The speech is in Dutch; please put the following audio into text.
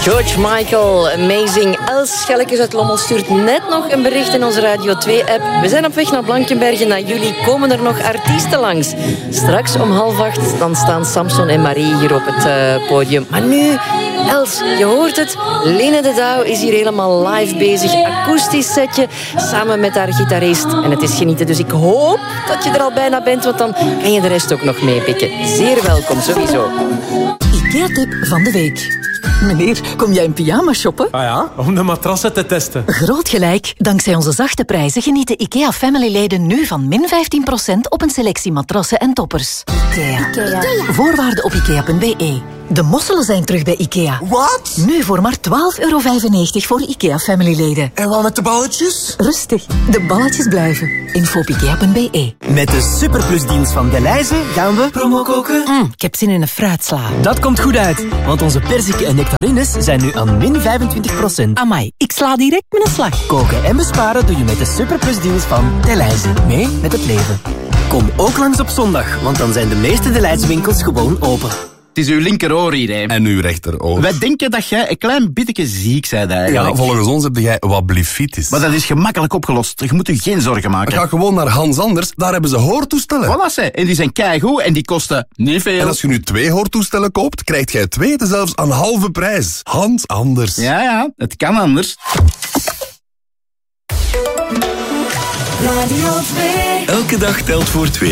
George Michael, Amazing. Els Schelkes uit Lommel stuurt net nog een bericht in onze Radio 2-app. We zijn op weg naar Blankenbergen. Na jullie komen er nog artiesten langs. Straks om 7:30 dan staan Samson en Marie hier op het podium. Maar nu, Els, je hoort het. Lene de Douw is hier helemaal live bezig. Akoestisch setje, samen met haar gitarist. En het is genieten, dus ik hoop dat je er al bijna bent, want dan kan je de rest ook nog meepikken. Zeer welkom, sowieso. IKEA-tip van de week. Meneer, kom jij in pyjama shoppen? Ah ja, om de matrassen te testen. Groot gelijk. Dankzij onze zachte prijzen genieten IKEA Family-leden nu van min 15% op een selectie matrassen en toppers. IKEA. Voorwaarden op IKEA.be. De mosselen zijn terug bij IKEA. Wat? Nu voor maar €12,95 voor IKEA Family-leden. En wat met de balletjes? Rustig, de balletjes blijven. Info op IKEA.be. Met de Superplusdienst van Delhaize gaan we promo koken. Ik heb zin in een fruitsla. Dat komt goed uit, want onze perziken en nectarines zijn nu aan min 25%. Amai, ik sla direct met een slag. Koken en besparen doe je met de Superplusdienst van Delhaize. Mee met het leven. Kom ook langs op zondag, want dan zijn de meeste Delhaize winkels gewoon open. Het is uw linkeroor hier, hè. En uw rechteroor. Wij denken dat jij een klein beetje ziek bent eigenlijk. Ja, volgens ons heb jij wat blifitis. Maar dat is gemakkelijk opgelost. Je moet je geen zorgen maken. Ga gewoon naar Hans Anders, daar hebben ze hoortoestellen. Voilà, ze. En die zijn keigoed en die kosten niet veel. En als je nu 2 hoortoestellen koopt, krijgt jij 2 zelfs aan halve prijs. Hans Anders. Ja, het kan anders. Radio 2. Elke dag telt voor 2.